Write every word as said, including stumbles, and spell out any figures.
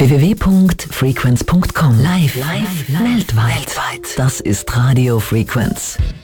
w w w punkt frequenz punkt com. Live, live, live, weltweit. Das ist Radio Frequenz.